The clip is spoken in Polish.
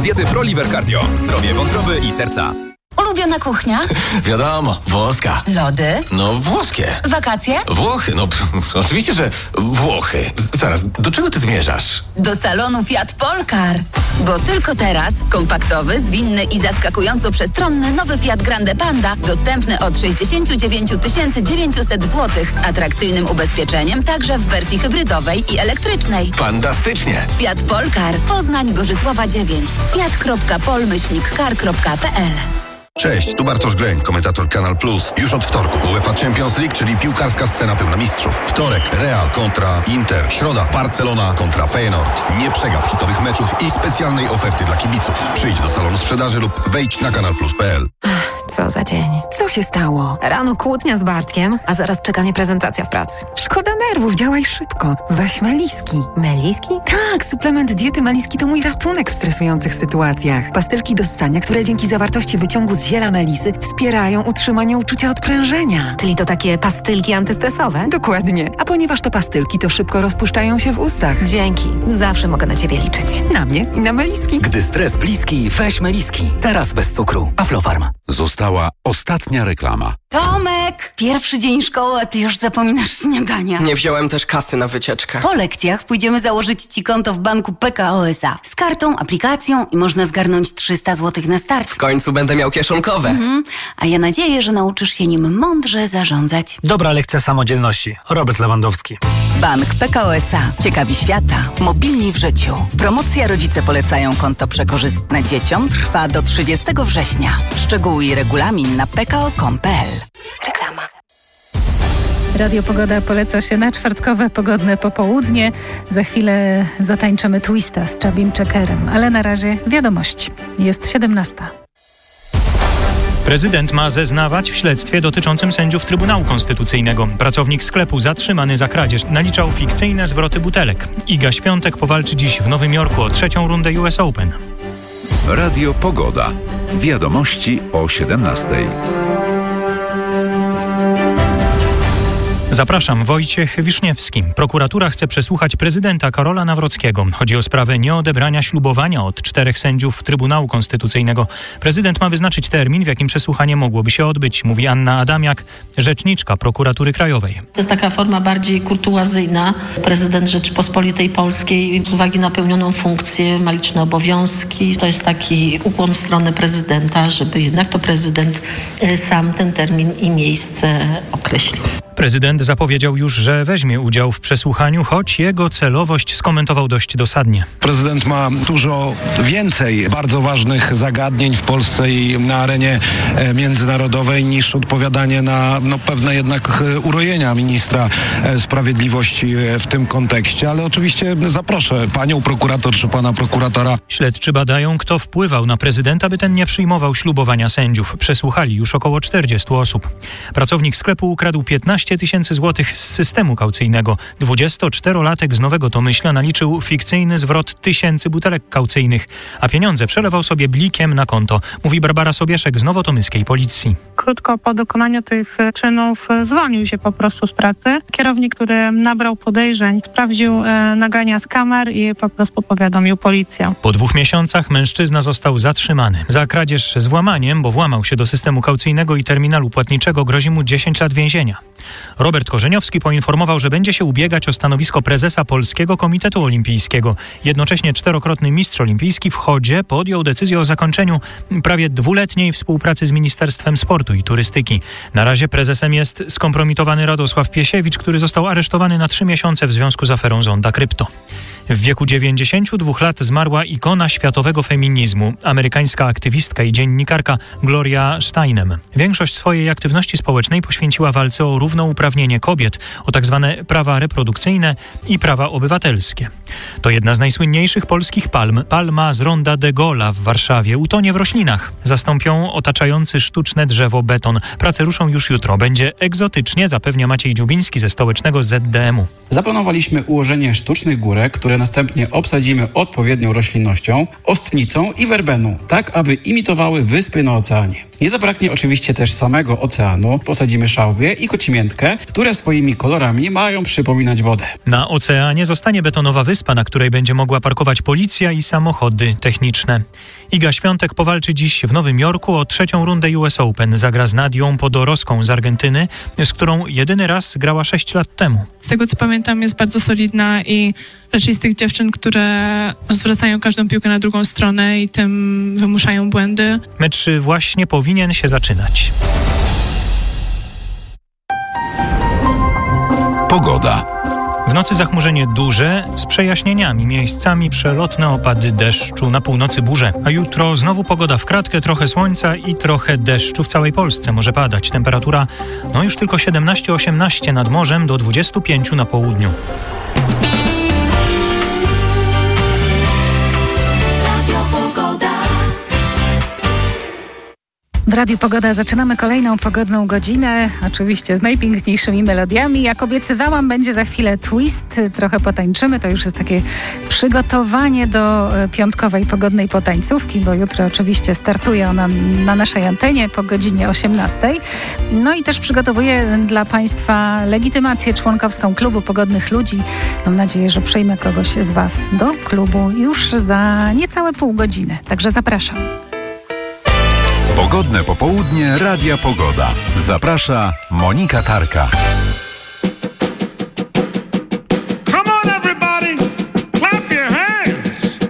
diety ProLiver Cardio. Zdrowie wątroby i serca. Ulubiona kuchnia? Wiadomo, włoska. Lody? No, włoskie. Wakacje? Włochy, oczywiście, że Włochy. Zaraz, do czego ty zmierzasz? Do salonu Fiat Polcar. Bo tylko teraz kompaktowy, zwinny i zaskakująco przestronny nowy Fiat Grande Panda dostępny od 69 900 zł z atrakcyjnym ubezpieczeniem także w wersji hybrydowej i elektrycznej. Fantastycznie. Fiat Polcar. Poznań, Gorzysława 9. fiat.pol-car.pl. Cześć, tu Bartosz Gleń, komentator Kanal Plus. Już od wtorku UEFA Champions League, czyli piłkarska scena pełna mistrzów. Wtorek Real kontra Inter. Środa Barcelona kontra Feyenoord. Nie przegap hitowych meczów i specjalnej oferty dla kibiców. Przyjdź do salonu sprzedaży lub wejdź na kanalplus.pl. Co za dzień. Co się stało? Rano kłótnia z Bartkiem, a zaraz czeka mnie prezentacja w pracy. Szkoda nerwów, działaj szybko. Weź Meliski. Meliski? Tak, suplement diety Meliski to mój ratunek w stresujących sytuacjach. Pastylki do ssania, które dzięki zawartości wyciągu z ziela melisy wspierają utrzymanie uczucia odprężenia. Czyli to takie pastylki antystresowe? Dokładnie. A ponieważ to pastylki, to szybko rozpuszczają się w ustach. Dzięki. Zawsze mogę na ciebie liczyć. Na mnie i na Meliski. Gdy stres bliski, weź Meliski. Teraz bez cukru. Aflofarm. Została ostatnia reklama. Tomek! Pierwszy dzień szkoły, a ty już zapominasz śniadania. Nie wziąłem też kasy na wycieczkę. Po lekcjach pójdziemy założyć ci konto w banku PKO SA. Z kartą, aplikacją i można zgarnąć 300 zł na start. W końcu będę miał kieszonkowe. A ja nadzieję, że nauczysz się nim mądrze zarządzać. Dobra lekcja samodzielności. Robert Lewandowski. Bank PKO SA. Ciekawi świata. Mobilni w życiu. Promocja Rodzice polecają konto przekorzystne dzieciom trwa do 30 września. Szczegóły i regulamin na pko.com.pl. Reklama. Radio Pogoda poleca się na czwartkowe pogodne popołudnie. Za chwilę zatańczymy twista z Chubim Checkerem, ale na razie wiadomości. Jest 17. Prezydent ma zeznawać w śledztwie dotyczącym sędziów Trybunału Konstytucyjnego. Pracownik sklepu zatrzymany za kradzież naliczał fikcyjne zwroty butelek. Iga Świątek powalczy dziś w Nowym Jorku o 3. rundę US Open. Radio Pogoda. Wiadomości o 17. Zapraszam, Wojciech Wiszniewski. Prokuratura chce przesłuchać prezydenta Karola Nawrockiego. Chodzi o sprawę nieodebrania ślubowania od 4 sędziów Trybunału Konstytucyjnego. Prezydent ma wyznaczyć termin, w jakim przesłuchanie mogłoby się odbyć, mówi Anna Adamiak, rzeczniczka Prokuratury Krajowej. To jest taka forma bardziej kurtuazyjna. Prezydent Rzeczypospolitej Polskiej z uwagi na pełnioną funkcję ma liczne obowiązki. To jest taki ukłon w stronę prezydenta, żeby jednak to prezydent sam ten termin i miejsce określił. Prezydent zapowiedział już, że weźmie udział w przesłuchaniu, choć jego celowość skomentował dość dosadnie. Prezydent ma dużo więcej bardzo ważnych zagadnień w Polsce i na arenie międzynarodowej niż odpowiadanie na pewne jednak urojenia ministra sprawiedliwości w tym kontekście, ale oczywiście zaproszę panią prokurator czy pana prokuratora. Śledczy badają, kto wpływał na prezydenta, by ten nie przyjmował ślubowania sędziów. Przesłuchali już około 40 osób. Pracownik sklepu ukradł 15 tysięcy złotych z systemu kaucyjnego. 24-latek z Nowego Tomyśla naliczył fikcyjny zwrot 1000 butelek kaucyjnych, a pieniądze przelewał sobie blikiem na konto, mówi Barbara Sobieszek z nowotomyskiej policji. Krótko po dokonaniu tych czynów zwolnił się po prostu z pracy. Kierownik, który nabrał podejrzeń, sprawdził nagrania z kamer i po prostu powiadomił policję. Po 2 miesiącach mężczyzna został zatrzymany. Za kradzież z włamaniem, bo włamał się do systemu kaucyjnego i terminalu płatniczego, grozi mu 10 lat więzienia. Robert Korzeniowski poinformował, że będzie się ubiegać o stanowisko prezesa Polskiego Komitetu Olimpijskiego. Jednocześnie 4-krotny mistrz olimpijski w chodzie podjął decyzję o zakończeniu prawie 2-letniej współpracy z Ministerstwem Sportu i Turystyki. Na razie prezesem jest skompromitowany Radosław Piesiewicz, który został aresztowany na 3 miesiące w związku z aferą Zonda Krypto. W wieku 92 lat zmarła ikona światowego feminizmu, amerykańska aktywistka i dziennikarka Gloria Steinem. Większość swojej aktywności społecznej poświęciła walce o równouprawnienie kobiet, o tak zwane prawa reprodukcyjne i prawa obywatelskie. To jedna z najsłynniejszych polskich palm. Palma z ronda de Gaulle'a w Warszawie utonie w roślinach. Zastąpią otaczający sztuczne drzewo beton. Prace ruszą już jutro. Będzie egzotycznie, zapewnia Maciej Dziubiński ze stołecznego ZDM-u. Zaplanowaliśmy ułożenie sztucznych górek, które następnie obsadzimy odpowiednią roślinnością, ostnicą i werbeną, tak aby imitowały wyspy na oceanie. Nie zabraknie oczywiście też samego oceanu. Posadzimy szałwie i kocimiętkę, które swoimi kolorami mają przypominać wodę. Na oceanie zostanie betonowa wyspa, na której będzie mogła parkować policja i samochody techniczne. Iga Świątek powalczy dziś w Nowym Jorku o 3. rundę US Open. Zagra z Nadią Podoroską z Argentyny, z którą jedyny raz grała 6 lat temu. Z tego co pamiętam, jest bardzo solidna i raczej z tych dziewczyn, które zwracają każdą piłkę na drugą stronę i tym wymuszają błędy. Mecz właśnie powinien się zaczynać. Pogoda. W nocy zachmurzenie duże z przejaśnieniami, miejscami przelotne opady deszczu, na północy burze. A jutro znowu pogoda w kratkę, trochę słońca i trochę deszczu w całej Polsce może padać. Temperatura już tylko 17-18 nad morzem, do 25 na południu. W Radiu Pogoda zaczynamy kolejną pogodną godzinę, oczywiście z najpiękniejszymi melodiami. Jak obiecywałam, będzie za chwilę twist, trochę potańczymy. To już jest takie przygotowanie do piątkowej pogodnej potańcówki, bo jutro oczywiście startuje ona na naszej antenie po godzinie 18. No i też przygotowuję dla Państwa legitymację członkowską Klubu Pogodnych Ludzi. Mam nadzieję, że przyjmę kogoś z Was do klubu już za niecałe pół godziny. Także zapraszam. Pogodne popołudnie Radia Pogoda. Zaprasza Monika Tarka.